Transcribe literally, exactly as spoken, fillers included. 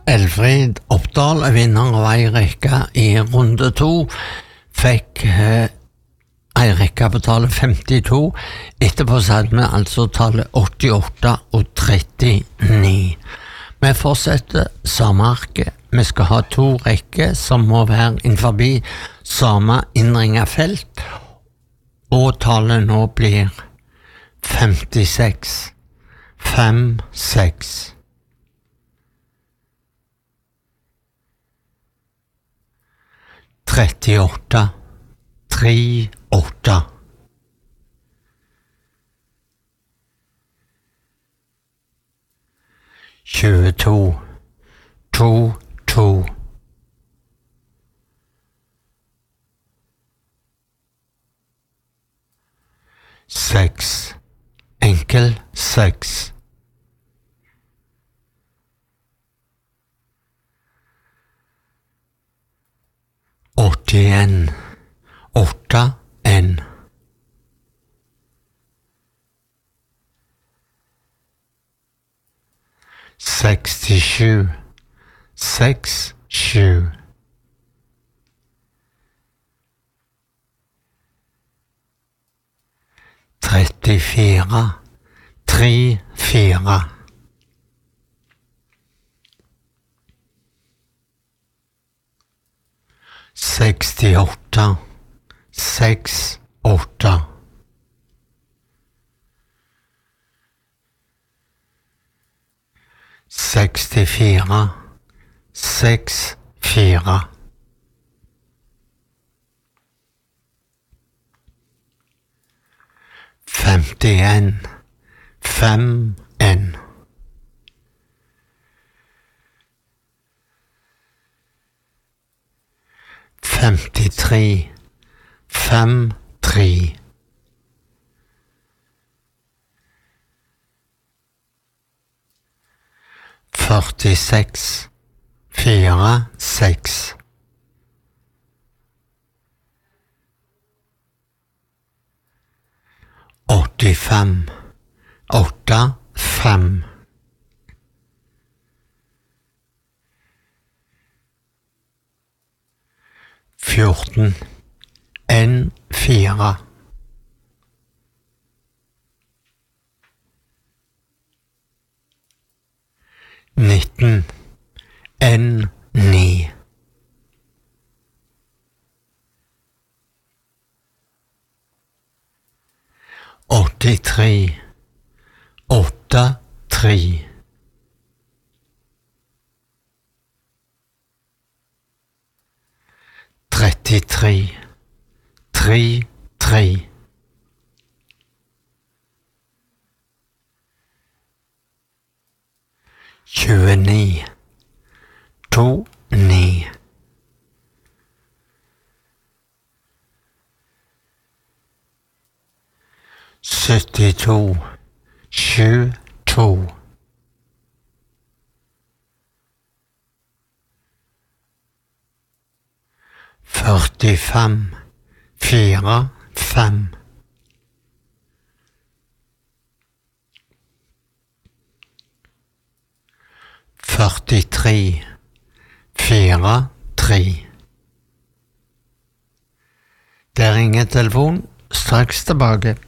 Elfrid Oppdal, vinner av ei rekke i runde to, fikk eh, ei rekke på tallet femtito. Etterpå så hadde vi altså tallet åttiåtte og trettini. Vi fortsetter samme arket. Vi skal ha to rekker som må være innenfor samme innringet felt, og tallet nå blir femtiseks, fem, seks. trettiåtte, tre, åtte. tjueto, to, to. Seks, enkel seks. åttien, åtte, en. sekstisju, seks, sju. trettifire, tre, fire. sekstiåtte, seks, åtte. sekstifire, seks, fire. femtien, fem, en. femtitre, fem, tre. førtiseks, fire, seks. åttifem, åtte, fem. fjorten, en, fire. nitten, en, ni. åttitre, åtte, tre. trettitre, tre, tre. tjueni, to, ni. syttito, sju, to. førtifem, fire, fem. førtitre, fire, tre. Det ringer telefon, straks tilbake.